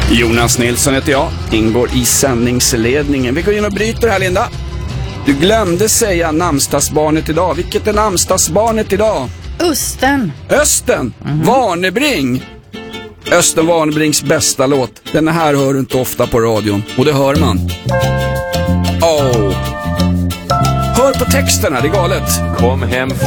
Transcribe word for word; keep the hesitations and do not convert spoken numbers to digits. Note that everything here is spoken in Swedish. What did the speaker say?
Jonas Nilsson heter jag, ingår i sändningsledningen. Vi går in och bryter här, Linda. Du glömde säga namnsdagsbarnet idag. Vilket är namnsdagsbarnet idag? Östen. Östen? Mm-hmm. Warnebring. Östen Warnebrings bästa låt. Den här hör du inte ofta på radion. Och det hör man. Åh. Oh. Hör på texterna, det är galet. Kom hem